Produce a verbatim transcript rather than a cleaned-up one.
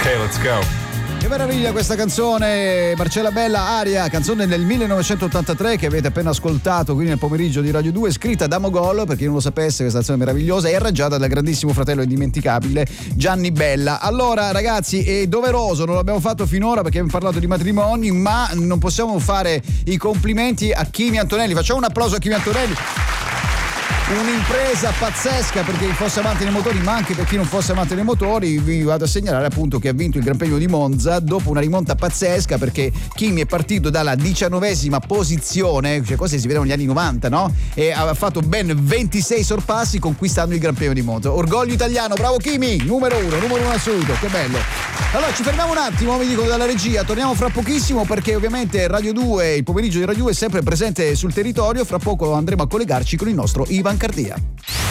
Ok, let's go. Che meraviglia questa canzone, Marcella Bella, Aria, canzone del millenovecentottantatré che avete appena ascoltato qui nel pomeriggio di Radio due, scritta da Mogol, per chi non lo sapesse questa canzone meravigliosa, e arrangiata dal grandissimo fratello indimenticabile Gianni Bella. Allora ragazzi, è doveroso, non l'abbiamo fatto finora perché abbiamo parlato di matrimoni, ma non possiamo fare i complimenti a Kimi Antonelli. Facciamo un applauso a Kimi Antonelli. Un'impresa pazzesca per chi fosse amante dei motori, ma anche per chi non fosse amante dei motori. Vi vado a segnalare appunto che ha vinto il Gran Premio di Monza dopo una rimonta pazzesca, perché Kimi è partito dalla diciannovesima posizione, cioè cose si vedevano negli anni novanta, no? E ha fatto ben ventisei sorpassi conquistando il Gran Premio di Monza. Orgoglio italiano, bravo Kimi, numero uno, numero uno assoluto, che bello. Allora ci fermiamo un attimo, vi dico dalla regia, torniamo fra pochissimo perché ovviamente Radio due, il pomeriggio di Radio due è sempre presente sul territorio. Fra poco andremo a collegarci con il nostro Ivan Cardia.